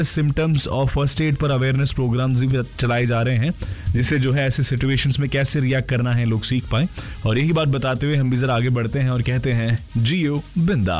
Symptoms of first aid पर awareness programmes भी चलाए जा रहे हैं, जिससे जो है ऐसे सिचुएशंस में कैसे रिएक्ट करना है लोग सीख पाएं। और यही बात बताते हुए हम भी जरा आगे बढ़ते हैं और कहते हैं जियो बिंदास।